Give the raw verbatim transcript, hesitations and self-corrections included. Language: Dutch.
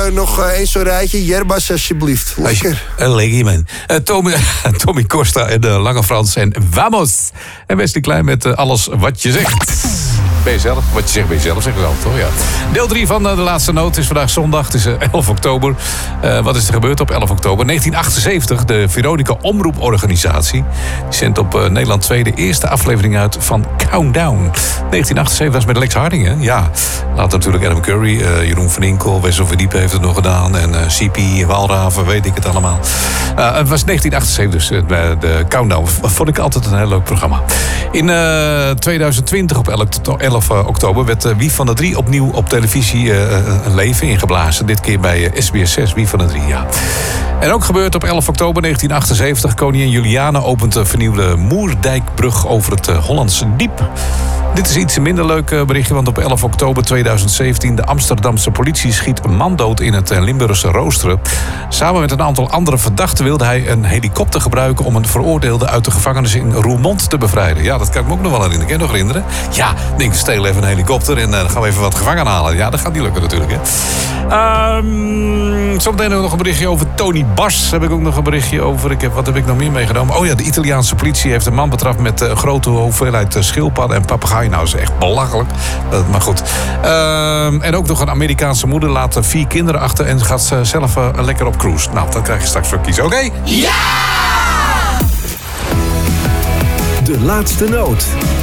nog uh, eens zo'n rijtje. Yerbas, alsjeblieft. Lekker. Lekker, man. Uh, Tommy, Tommy Costa en uh, Lange Frans en Vamos. En Wesley Klein met uh, Alles Wat Je Zegt. Ben je zelf? Wat je zegt, ben je zelf, zeg ik wel, toch? Ja. Deel drie van uh, De Laatste Noot is vandaag zondag. Het is uh, elf oktober. Uh, wat is er gebeurd op elf oktober? negentien achtenzeventig, de Veronica Omroeporganisatie. Die zendt op uh, Nederland twee de eerste aflevering uit van Countdown. negentien achtenzeventig, was met Lex Harding, hè? Ja. Later natuurlijk Adam Curry, uh, Jeroen van Inkel, Wessel Verdiep heeft het nog gedaan. En uh, C P, Walraven, weet ik het allemaal. Uh, het was negentien achtenzeventig, dus uh, de Countdown. Vond ik altijd een heel leuk programma. In uh, tweeduizend twintig op elf oktober werd uh, Wie van de Drie opnieuw op televisie uh, een leven ingeblazen. Dit keer bij uh, S B S zes, Wie van de Drie, ja. En ook gebeurt op elf oktober negentien achtenzeventig... koningin Juliana opent de vernieuwde Moerdijkbrug over het uh, Hollandse Diep. Dit is iets minder leuk uh, berichtje, want op elf oktober tweeduizend zeventien... de Amsterdamse politie schiet een man dood in het uh, Limburgse Roosteren. Samen met een aantal andere verdachten wilde hij een helikopter gebruiken... om een veroordeelde uit de gevangenis in Roermond te bevrijden. Ja, dat kan ik me ook nog wel herinneren. Kan je nog herinneren? Ja, ik denk, we stelen even een helikopter en uh, dan gaan we even wat gevangenen halen. Ja, dat gaat niet lukken natuurlijk, hè. Um, zometeen nog een berichtje over Tony Bas. Heb ik ook nog een berichtje over. Ik heb, wat heb ik nog meer meegenomen? Oh ja, de Italiaanse politie heeft een man betrapt met een grote hoeveelheid schildpadden en papegaaien. Nou, dat is echt belachelijk. Uh, maar goed. Uh, en ook nog een Amerikaanse moeder laat vier kinderen achter en gaat uh, zelf uh, lekker op cruise. Nou, dat krijg je straks voor kiezen. Oké? Okay? Ja! De Laatste Noot.